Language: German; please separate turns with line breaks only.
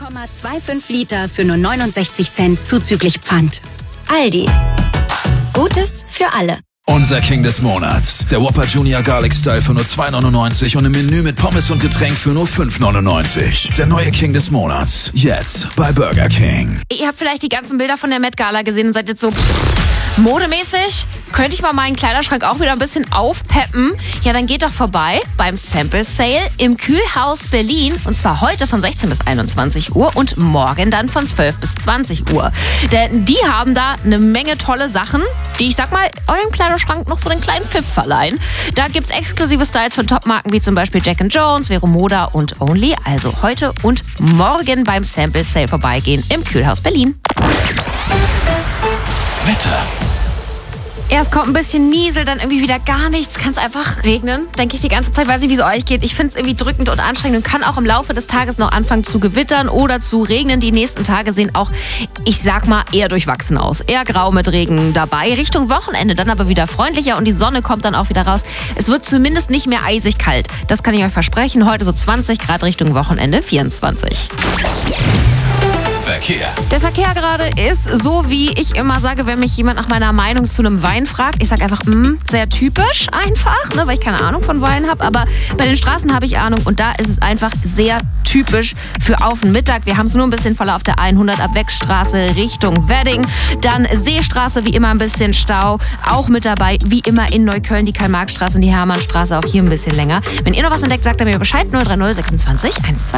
0,25 Liter für nur 69 Cent zuzüglich Pfand. Aldi. Gutes für alle.
Unser King des Monats. Der Whopper Junior Garlic Style für nur 2,99 und im Menü mit Pommes und Getränk für nur 5,99. Der neue King des Monats. Jetzt bei Burger King.
Ihr habt vielleicht die ganzen Bilder von der Met Gala gesehen und seid jetzt so modemäßig. Könnte ich mal meinen Kleiderschrank auch wieder ein bisschen aufpeppen? Ja, dann geht doch vorbei beim Sample Sale im Kühlhaus Berlin. Und zwar heute von 16 bis 21 Uhr und morgen dann von 12 bis 20 Uhr. Denn die haben da eine Menge tolle Sachen, die, ich sag mal, eurem Kleiderschrank noch so einen kleinen Pfiff verleihen. Da gibt's exklusive Styles von Topmarken wie zum Beispiel Jack & Jones, Vero Moda und Only. Also heute und morgen beim Sample Sale vorbeigehen im Kühlhaus Berlin.
Wetter.
Erst kommt ein bisschen Niesel, dann irgendwie wieder gar nichts. Kann es einfach regnen, denke ich die ganze Zeit. Weiß nicht, wie es euch geht. Ich finde es irgendwie drückend und anstrengend und kann auch im Laufe des Tages noch anfangen zu gewittern oder zu regnen. Die nächsten Tage sehen auch, ich sag mal, eher durchwachsen aus. Eher grau mit Regen dabei. Richtung Wochenende dann aber wieder freundlicher und die Sonne kommt dann auch wieder raus. Es wird zumindest nicht mehr eisig kalt. Das kann ich euch versprechen. Heute so 20 Grad Richtung Wochenende 24.
Verkehr.
Der Verkehr gerade ist so, wie ich immer sage, wenn mich jemand nach meiner Meinung zu einem Wein fragt. Ich sage einfach, sehr typisch einfach, ne, weil ich keine Ahnung von Wein habe. Aber bei den Straßen habe ich Ahnung und da ist es einfach sehr typisch für auf den Mittag. Wir haben es nur ein bisschen voller auf der 100 ab Wechstraße Richtung Wedding. Dann Seestraße, wie immer ein bisschen Stau. Auch mit dabei, wie immer in Neukölln, die Karl-Marx-Straße und die Hermannstraße, auch hier ein bisschen länger. Wenn ihr noch was entdeckt, sagt ihr mir Bescheid. 030 26 120.